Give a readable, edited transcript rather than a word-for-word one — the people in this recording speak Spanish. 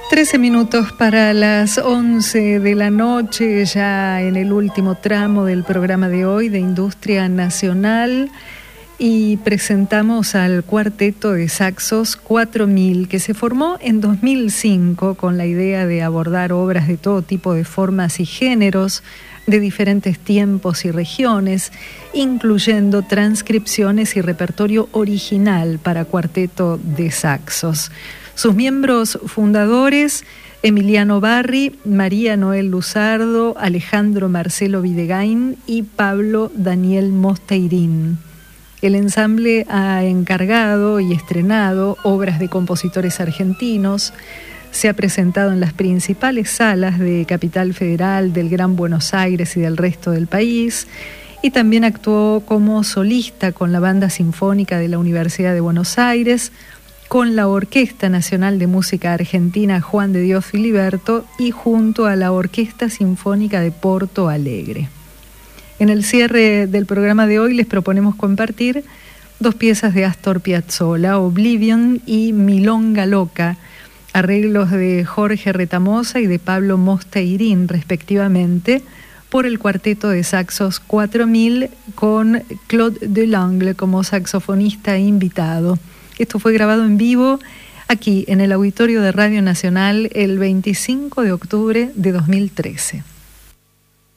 13 minutos para las 11 de la noche, ya en el último tramo del programa de hoy de Industria Nacional, y presentamos al cuarteto de saxos 4000, que se formó en 2005 con la idea de abordar obras de todo tipo de formas y géneros, de diferentes tiempos y regiones, incluyendo transcripciones y repertorio original para cuarteto de saxos. Sus miembros fundadores: Emiliano Barri, María Noel Luzardo, Alejandro Marcelo Videgain y Pablo Daniel Mosteirín. El ensamble ha encargado y estrenado obras de compositores argentinos, se ha presentado en las principales salas de Capital Federal, del Gran Buenos Aires y del resto del país, y también actuó como solista con la Banda Sinfónica de la Universidad de Buenos Aires, con la Orquesta Nacional de Música Argentina Juan de Dios Filiberto y junto a la Orquesta Sinfónica de Porto Alegre. En el cierre del programa de hoy les proponemos compartir dos piezas de Astor Piazzolla, Oblivion y Milonga Loca, arreglos de Jorge Retamosa y de Pablo Mosteirín respectivamente, por el cuarteto de saxos 4000 con Claude Delangle como saxofonista invitado. Esto fue grabado en vivo aquí en el auditorio de Radio Nacional el 25 de octubre de 2013.